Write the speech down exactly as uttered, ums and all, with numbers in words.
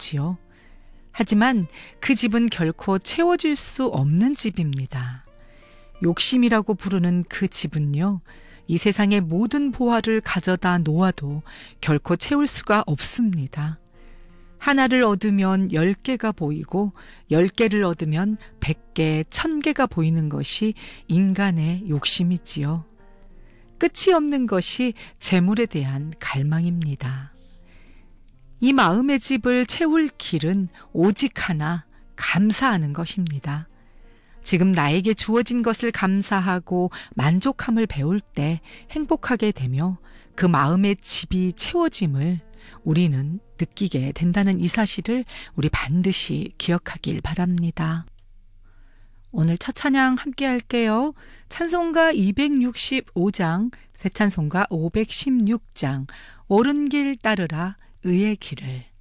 집이지요. 하지만 그 집은 결코 채워질 수 없는 집입니다. 욕심이라고 부르는 그 집은요, 이 세상의 모든 보화를 가져다 놓아도 결코 채울 수가 없습니다. 하나를 얻으면 열 개가 보이고 열 개를 얻으면 백 개, 천 개가 보이는 것이 인간의 욕심이지요. 끝이 없는 것이 재물에 대한 갈망입니다. 이 마음의 집을 채울 길은 오직 하나, 감사하는 것입니다. 지금 나에게 주어진 것을 감사하고 만족함을 배울 때 행복하게 되며 그 마음의 집이 채워짐을 우리는 느끼게 된다는 이 사실을 우리 반드시 기억하길 바랍니다. 오늘 첫 찬양 함께 할게요. 찬송가 이백육십오 장, 새 찬송가 오백십육 장, 옳은 길 따르라 의의 길을.